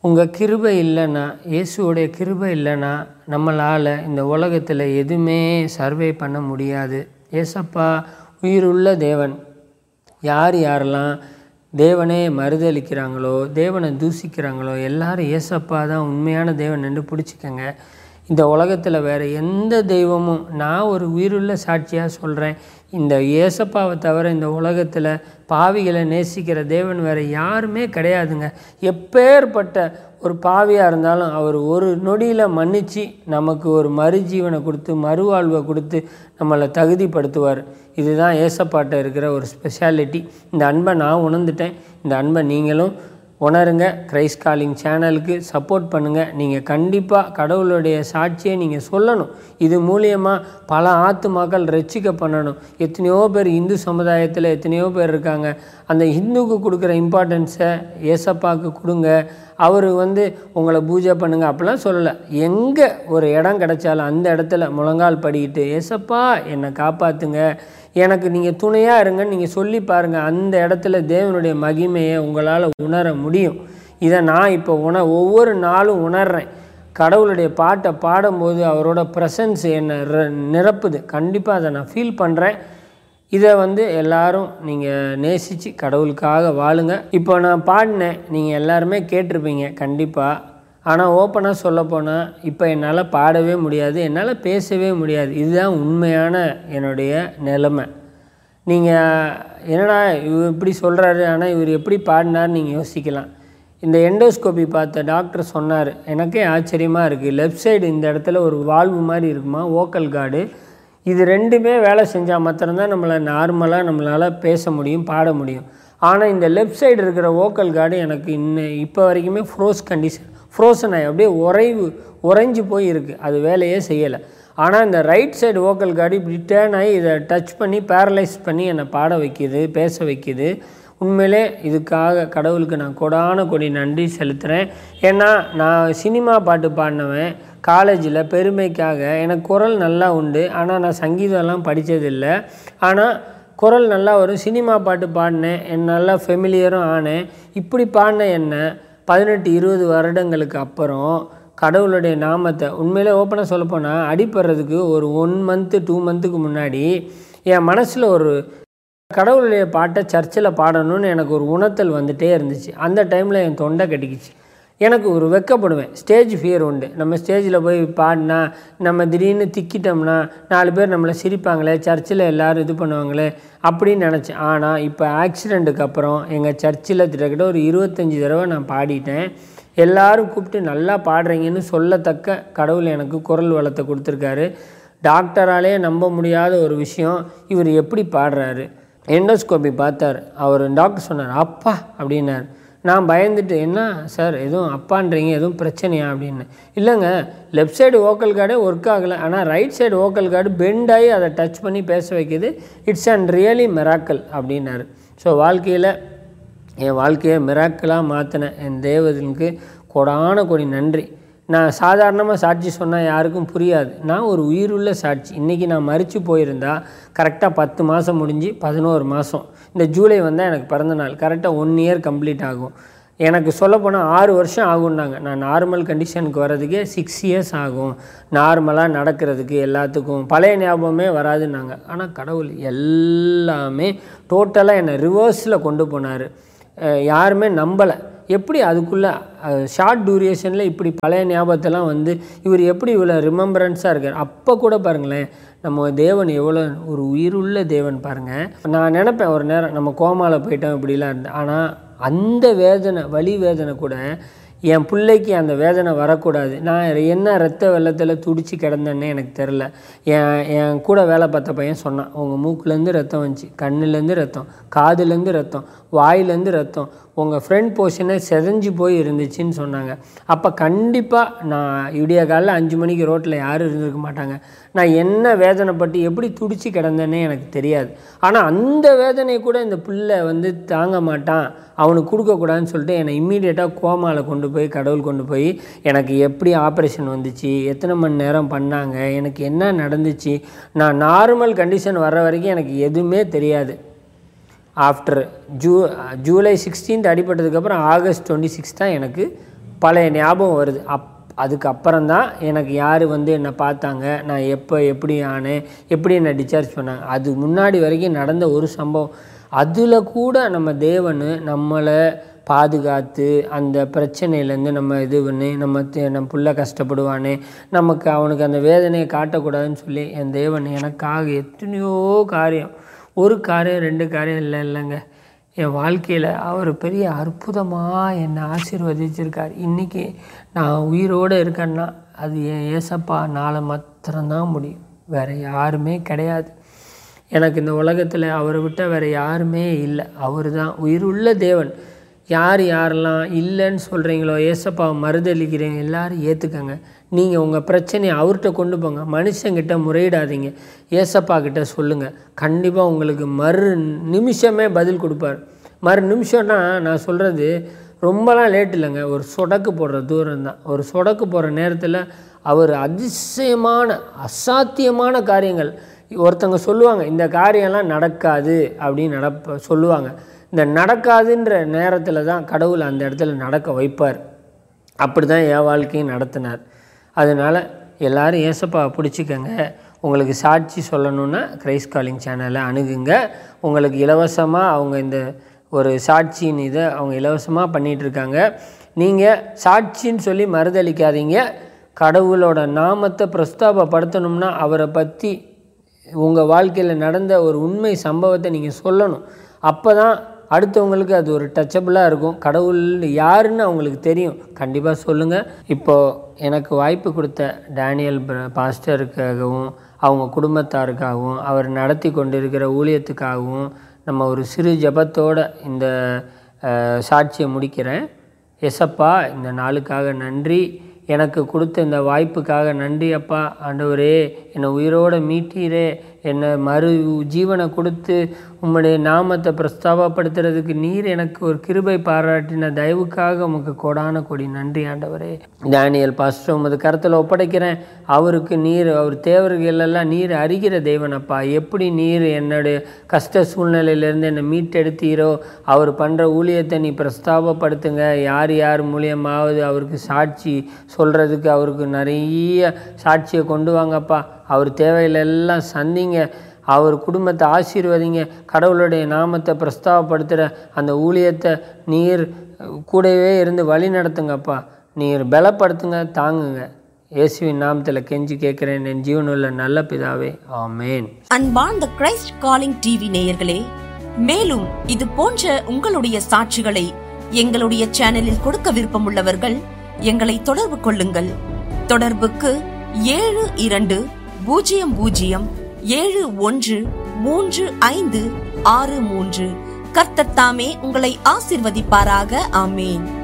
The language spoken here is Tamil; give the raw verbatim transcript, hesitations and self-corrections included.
உங்கள் கிருபை இல்லைன்னா, இயேசுவோடைய கிருபை இல்லைன்னா நம்மளால் இந்த உலகத்தில் எதுவுமே சர்வே பண்ண முடியாது. ஏசப்பா உயிருள்ள தேவன். யார் யாரெல்லாம் தேவனே மறுதளிக்கிறாங்களோ, தேவனை தூசிக்கிறாங்களோ எல்லாரும் ஏசப்பா தான் உண்மையான தேவன் என்று பிடிச்சிக்கங்க. இந்த உலகத்தில் வேறு எந்த தெய்வமும், நான் ஒரு உயிருள்ள சாட்சியாக சொல்கிறேன், இந்த ஏசப்பாவை தவிர இந்த உலகத்தில் பாவிகளை நேசிக்கிற தேவன் வேறு யாருமே கிடையாதுங்க. எப்பேற்பட்ட ஒரு பாவியாக இருந்தாலும் அவர் ஒரு நொடியில் மன்னித்து நமக்கு ஒரு மறுஜீவனை கொடுத்து மறுவாழ்வை கொடுத்து நம்மளை தகுதிப்படுத்துவார். இதுதான் ஏசப்பாட்ட இருக்கிற ஒரு ஸ்பெஷாலிட்டி. இந்த அன்பை நான் உணர்ந்துட்டேன். இந்த அன்பை நீங்களும் உணருங்க. கிரைஸ்ட் காலிங் சேனலுக்கு சப்போர்ட் பண்ணுங்கள். நீங்கள் கண்டிப்பாக கடவுளுடைய சாட்சியை நீங்கள் சொல்லணும். இது மூலியமாக பல ஆத்துமாக்கள் ரட்சிக்க பண்ணணும். எத்தனையோ பேர் இந்து சமுதாயத்தில் எத்தனையோ பேர் இருக்காங்க. அந்த ஹிந்துக்கு கொடுக்குற இம்பார்ட்டன்ஸை ஏசப்பாவுக்கு கொடுங்க. அவர் வந்து உங்களை பூஜை பண்ணுங்க அப்படிலாம் சொல்லலை. எங்கே ஒரு இடம் கிடைச்சாலும் அந்த இடத்துல முழங்கால் படிக்கிட்டு ஏசப்பா என்னை காப்பாற்றுங்க, எனக்கு நீங்கள் துணையாக இருங்கன்னு நீங்கள் சொல்லி பாருங்கள். அந்த இடத்துல தேவனுடைய மகிமையை உங்களால் உணர முடியும். இதை நான் இப்போ உண ஒவ்வொரு நாளும் உணர்கிறேன். கடவுளுடைய பாட்டை பாடும்போது அவரோட ப்ரெசன்ஸ் என்னை நிரப்புது. கண்டிப்பாக அதை நான் ஃபீல் பண்ணுறேன். இதை வந்து எல்லோரும் நீங்கள் நேசித்து கடவுளுக்காக வாழுங்க. இப்போ நான் பாடினேன், நீங்கள் எல்லாருமே கேட்டிருப்பீங்க கண்டிப்பாக. ஆனால் ஓப்பனாக சொல்லப்போனால் இப்போ என்னால் பாடவே முடியாது, என்னால் பேசவே முடியாது. இதுதான் உண்மையான என்னுடைய நிலைமை. நீங்கள் என்னடா இவர் இப்படி சொல்கிறாரு, ஆனால் இவர் எப்படி பாடினார் நீங்கள் யோசிக்கலாம். இந்த எண்டோஸ்கோபி பார்த்த டாக்டர் சொன்னார், எனக்கே ஆச்சரியமாக இருக்குது. லெஃப்ட் சைடு இந்த இடத்துல ஒரு வால்வு மாதிரி இருக்குமா, வோக்கல் கார்டு. இது ரெண்டுமே வேலை செஞ்சால் மாத்திரம்தான் நம்மளை நார்மலாக நம்மளால் பேச முடியும், பாட முடியும். ஆனால் இந்த லெஃப்ட் சைடு இருக்கிற வோக்கல் கார்டு எனக்கு இன்னும் இப்போ வரைக்குமே ஃப்ரோஸ் கண்டிஷன் ஃப்ரோசன் ஆகி அப்படியே உறைவு உறைஞ்சி போய் இருக்குது. அது வேலையே செய்யலை. ஆனால் இந்த ரைட் சைடு வோக்கல் கார்டு இப்படி டேர்ன் ஆகி இதை டச் பண்ணி பேரலைஸ் பண்ணி என்னை பாட வைக்கிது, பேச வைக்கிது. உண்மையிலே இதுக்காக கடவுளுக்கு நான் கொடான கொடி நன்றி செலுத்துகிறேன். ஏன்னா நான் சினிமா பாட்டு பாடினவன். காலேஜில் பெருமைக்காக எனக்கு குரல் நல்லா உண்டு, ஆனால் நான் சங்கீதம்லாம் படித்ததில்லை. ஆனால் குரல் நல்லா வரும். சினிமா பாட்டு பாடினேன், என் நல்லா ஃபெமிலியரும் ஆனேன். இப்படி பாடின என்ன பதினெட்டு இருபது வருடங்களுக்கு அப்புறம் கடவுளுடைய நாமத்தை உண்மையிலே ஓப்பனாக சொல்லப்போனால் அடிப்படுறதுக்கு ஒரு ஒன் மந்த்து டூ மந்த்துக்கு முன்னாடி என் மனசில் ஒரு கடவுளுடைய பாட்டை சர்ச்சில் பாடணும்னு எனக்கு ஒரு உணர்த்தல் வந்துகிட்டே இருந்துச்சு. அந்த டைமில் என் தொண்டை கட்டிக்கிச்சு. எனக்கு ஒரு வெக்கப்படுவேன். ஸ்டேஜ் ஃபியர் உண்டு. நம்ம ஸ்டேஜில் போய் பாடினா நம்ம திடீர்னு திக்கிட்டோம்னா நாலு பேர் நம்மளை சிரிப்பாங்களே, சர்ச்சில் எல்லோரும் இது பண்ணுவாங்களே அப்படின்னு நினச்சேன். ஆனால் இப்போ ஆக்சிடெண்ட்டுக்கு அப்புறம் எங்கள் சர்ச்சில் கிட்டத்தட்ட ஒரு இருபத்தஞ்சி தடவை நான் பாடிட்டேன். எல்லோரும் கூப்பிட்டு நல்லா பாடுறீங்கன்னு சொல்லத்தக்க கடவுள் எனக்கு குரல் வளத்தை கொடுத்துருக்காரு. டாக்டராலே நம்ப முடியாத ஒரு விஷயம், இவர் எப்படி பாடுறாரு. எண்டோஸ்கோபி பார்த்தார். அவர் டாக்டர் சொன்னார் அப்பா அப்படின்னார். நான் பயந்துட்டு, என்ன சார் எதுவும் அப்பான்றீங்க, எதுவும் பிரச்சனையா அப்படின்னு. இல்லைங்க, லெஃப்ட் சைடு வோக்கல் கார்டே ஒர்க் ஆகலை, ஆனால் right side vocal cord bend ஆகி அதை டச் பண்ணி பேச வைக்கிது. இட்ஸ் அண்ட் ரியலி மிராக்கிள் அப்படின்னாரு. ஸோ வாழ்க்கையில் என் வாழ்க்கையை மிராக்கிளாக மாற்றின என் தேவனுக்கு கொடான கொடி நன்றி. நான் சாதாரணமாக சாட்சி சொன்னால் யாருக்கும் புரியாது. நான் ஒரு உயிருள்ள சாட்சி. இன்றைக்கி நான் மரித்து போயிருந்தா கரெக்டாக பத்து மாதம் முடிஞ்சு பதினோரு மாதம் இந்த ஜூலை வந்தால் எனக்கு பிறந்த நாள். கரெக்டாக ஒன் இயர் கம்ப்ளீட் ஆகும். எனக்கு சொல்லப்போனால் ஆறு வருஷம் ஆகும்னாங்க. நான் நார்மல் கண்டிஷனுக்கு வர்றதுக்கே சிக்ஸ் இயர்ஸ் ஆகும், நார்மலாக நடக்கிறதுக்கு எல்லாத்துக்கும். பழைய ஞாபகமே வராதுன்னாங்க. ஆனால் கடவுள் எல்லாமே டோட்டலாக என்னை ரிவர்ஸில் கொண்டு போனார். யாருமே நம்பலை. எப்படி அதுக்குள்ளே ஷார்ட் டியூரேஷனில் இப்படி பழைய ஞாபகத்தெல்லாம் வந்து இவர் எப்படி இவ்வளோ ரிமெம்பரன்ஸாக இருக்கார். அப்போ கூட பாருங்களேன், நம்ம தேவன் எவ்வளோ ஒரு உயிருள்ள தேவன் பாருங்கள். நான் நினப்பேன் ஒரு நேரம் நம்ம கோமாவில் போயிட்டோம் இப்படிலாம் இருந்தேன். ஆனால் அந்த வேதனை, வலி வேதனை கூட என் பிள்ளைக்கு அந்த வேதனை வரக்கூடாது. நான் என்ன ரத்த வெள்ளத்தில் துடிச்சு கிடந்தேன்னே எனக்கு தெரில. என் என் கூட வேலை பார்த்த பையன் சொன்னான், உங்கள் மூக்குலேருந்து ரத்தம் வந்துச்சு, கண்ணுலேருந்து ரத்தம், காதுலேருந்து ரத்தம், வாயிலேருந்து ரத்தம், உங்கள் ஃப்ரண்ட் போர்ஷனே செதஞ்சு போய் இருந்துச்சுன்னு சொன்னாங்க. அப்போ கண்டிப்பாக நான் விடிய காலையில் அஞ்சு மணிக்கு ரோட்டில் யாரும் இருந்திருக்க மாட்டாங்க. நான் என்ன வேதனைப்பட்டு எப்படி துடிச்சு கிடந்தேன்னே எனக்கு தெரியாது. ஆனால் அந்த வேதனை கூட இந்த பிள்ளை வந்து தாங்க மாட்டான், அவனுக்கு கொடுக்கக்கூடாதுன்னு சொல்லிட்டு என்னை இம்மீடியட்டாக கோமாவில் கொண்டு போய் கடவுள் கொண்டு போய் எனக்கு எப்படி ஆப்ரேஷன் வந்துச்சு, எத்தனை மணி நேரம் பண்ணாங்க, எனக்கு என்ன நடந்துச்சு, நான் நார்மல் கண்டிஷன் வர்ற வரைக்கும் எனக்கு எதுவுமே தெரியாது. After zoo July sixteenth அடிப்பட்டதுக்கப்புறம் August twenty six தான் எனக்கு பழைய ஞாபகம் வருது. அப் அதுக்கப்புறம்தான் எனக்கு யார் வந்து என்னை பார்த்தாங்க, நான் எப்போ எப்படி ஆனேன், எப்படி என்னை டிஸ்சார்ஜ் பண்ணாங்க. அது முன்னாடி வரைக்கும் நடந்த ஒரு சம்பவம். அதில் கூட நம்ம தேவன் நம்மளை பாதுகாத்து அந்த பிரச்சனையிலேருந்து நம்ம இது பண்ணி நம்ம நம்ம பிள்ளை கஷ்டப்படுவானே, நமக்கு அவனுக்கு அந்த வேதனையை காட்டக்கூடாதுன்னு சொல்லி என் தேவன் எனக்காக எத்தனையோ காரியம், ஒரு காரியம் ரெண்டு காரியம் இல்லை இல்லைங்க, என் வாழ்க்கையில் அவர் பெரிய அற்புதமாக என்னை ஆசீர்வதிச்சிருக்கார். இன்றைக்கி நான் உயிரோடு இருக்கேன்னா அது என் ஏசப்பா நாளை மாத்திரம்தான் முடியும். வேறு யாருமே கிடையாது எனக்கு இந்த உலகத்தில். அவரை விட்டால் வேறு யாருமே இல்லை. அவர் தான் உயிருள்ள தேவன். யார் யாரெல்லாம் இல்லைன்னு சொல்கிறீங்களோ, ஏசப்பாவை மறுதளிக்கிறீங்க, எல்லோரும் ஏற்றுக்கங்க. நீங்கள் உங்கள் பிரச்சனையை அவர்கிட்ட கொண்டு போங்க. மனுஷங்கிட்ட முறையிடாதீங்க, ஏசப்பா கிட்ட சொல்லுங்கள். கண்டிப்பாக உங்களுக்கு மறு நிமிஷமே பதில் கொடுப்பார். மறு நிமிஷம்னா நான் சொல்கிறது ரொம்பலாம் லேட் இல்லைங்க, ஒரு சொடக்கு போடுற தூரம் தான். ஒரு சொடக்கு போடுற நேரத்தில் அவர் அதிசயமான அசாத்தியமான காரியங்கள், ஒருத்தங்க சொல்லுவாங்க இந்த காரியம்லாம் நடக்காது அப்படின்னு நடப்ப சொல்லுவாங்க. இந்த நடக்காதுன்ற நேரத்தில் தான் கடவுள் அந்த இடத்துல நடக்க வைப்பார். அப்படி தான் என் வாழ்க்கையும் நடத்தினார். அதனால் எல்லோரும் ஏசப்பா பிடிச்சிக்கங்க. உங்களுக்கு சாட்சி சொல்லணுன்னா கிரைஸ்ட் காலிங் சேனலை அணுகுங்க. உங்களுக்கு இலவசமாக அவங்க இந்த ஒரு சாட்சியின் இதை அவங்க இலவசமாக பண்ணிகிட்ருக்காங்க. நீங்கள் சாட்சின்னு சொல்லி மறுதளிக்காதீங்க. கடவுளோட நாமத்தை பிரஸ்தாபப்படுத்தணும்னா அவரை பற்றி உங்கள் வாழ்க்கையில் நடந்த ஒரு உண்மை சம்பவத்தை நீங்கள் சொல்லணும். அப்போ தான் அடுத்தவங்களுக்கு அது ஒரு டச்சபிளாக இருக்கும். கடவுள் யாருன்னு அவங்களுக்கு தெரியும். கண்டிப்பாக சொல்லுங்கள். இப்போது எனக்கு வாய்ப்பு கொடுத்த டேனியல் பாஸ்டருக்காகவும் அவங்க குடும்பத்தாருக்காகவும் அவர் நடத்தி கொண்டிருக்கிற ஊழியத்துக்காகவும் நம்ம ஒரு சிறு ஜெபத்தோடு இந்த சாட்சியை முடிக்கிறேன். எசப்பா, இந்த நாளுக்காக நன்றி. எனக்கு கொடுத்த இந்த வாய்ப்புக்காக நன்றி அப்பா. ஆண்டவரே, என்னை உயிரோடு மீட்டீரே, என்னை மறு ஜீவனை கொடுத்து உம்முடைய நாமத்தை பிரஸ்தாபப்படுத்துறதுக்கு நீர் எனக்கு ஒரு கிருபை பாராட்டின தயவுக்காக உமக்கு கோடான கொடி நன்றி ஆண்டவரே. டேனியல் பாஸ்டர் உமது கருத்தில் ஒப்படைக்கிறேன். அவருக்கு நீர், அவர் தேவர்களெல்லாம் நீர் அறிகிற தேவனப்பா. எப்படி நீர் என்னுடைய கஷ்ட சூழ்நிலையிலேருந்து என்னை மீட்டெடுத்தீரோ, அவர் பண்ணுற ஊழியத்தை நீ பிரஸ்தாபப்படுத்துங்க. யார் யார் மூலியமாவது அவருக்கு சாட்சி சொல்கிறதுக்கு அவருக்கு நிறைய சாட்சியை கொண்டு வாங்கப்பா. அவர் தேவையிலெல்லாம் சந்திங்க. அவர் குடும்பத்தை ஆசீர்வதிங்க. கடவுளுடைய நாமத்தை பிரஸ்தாபப்படுத்துகிற அந்த ஊழியத்தை நீர் கூடவே இருந்து வழி நடத்துங்கப்பா. நீர் பலப்படுத்துங்க, தாங்குங்க. இயேசுவின் நாமத்தில் கெஞ்சி கேட்கிறேன் என் ஜீவனுள்ள நல்ல பிதாவே, ஆமேன். அன்பார்ந்த கிரைஸ்ட் காலிங் டிவி நேயர்களே, மேலும் இது போன்ற உங்களுடைய சாட்சிகளை எங்களுடைய சேனலில் கொடுக்க விருப்பமுள்ளவர்கள் எங்களை தொடர்பு கொள்ளுங்கள். தொடர்புக்கு ஏழு இரண்டு பூஜ்ஜியம் பூஜ்ஜியம் ஏழு ஒன்று மூன்று ஐந்து ஆறு மூன்று. கர்த்தர் தாமே உங்களை ஆசீர்வதிப்பாராக. ஆமேன்.